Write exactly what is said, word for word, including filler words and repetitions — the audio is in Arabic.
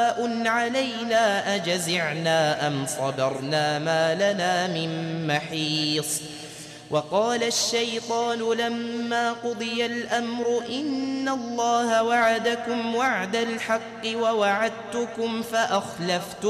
علينا أجزعنا أم صبرنا ما لنا من محيص. وقال الشيطان لما قضي الأمر إن الله وعدكم وعد الحق ووعدتكم فأخلفتكم